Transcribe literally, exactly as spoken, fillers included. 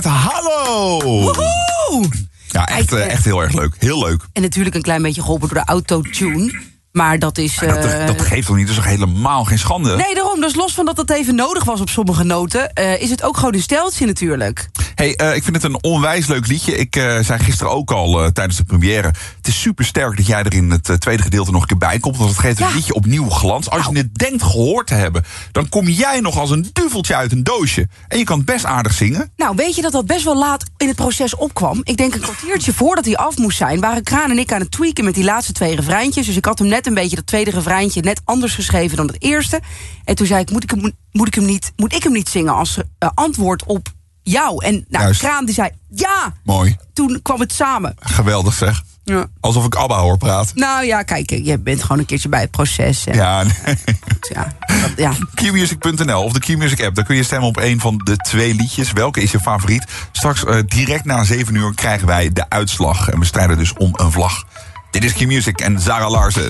Hallo! Woehoe! Ja, echt, uh, echt heel erg leuk. Heel leuk. En natuurlijk een klein beetje geholpen door de autotune. Maar dat is... Uh... Ja, dat, dat geeft toch niet? Dat is toch helemaal geen schande? Nee, daarom. Dus los van dat dat even nodig was op sommige noten... Uh, is het ook gewoon een steltje natuurlijk. Hey, uh, ik vind het een onwijs leuk liedje. Ik uh, zei gisteren ook al uh, tijdens de première... het is super sterk dat jij er in het uh, tweede gedeelte nog een keer bij komt. Want het geeft het ja. liedje opnieuw glans. Als nou. je het denkt gehoord te hebben... dan kom jij nog als een duveltje uit een doosje. En je kan het best aardig zingen. Nou, weet je dat dat best wel laat in het proces opkwam? Ik denk een kwartiertje voordat hij af moest zijn... waren Kraan en ik aan het tweaken met die laatste twee refreintjes. Dus ik had hem net een beetje dat tweede refreintje... net anders geschreven dan het eerste. En toen zei ik, moet ik hem, moet ik hem, niet, moet ik hem niet zingen... als uh, antwoord op jou? En nou, Juist. Kraan die zei, ja! Mooi. Toen kwam het samen. Geweldig zeg. Ja. Alsof ik ABBA hoor praten. Nou ja, kijk, je bent gewoon een keertje bij het proces. En... Ja, nee. ja, dat, ja. Q music punt n l of de Q-Music app. Daar kun je stemmen op een van de twee liedjes. Welke is je favoriet? Straks uh, direct na zeven uur krijgen wij de uitslag. En we strijden dus om een vlag. Dit is Q-Music en Zara Larsen.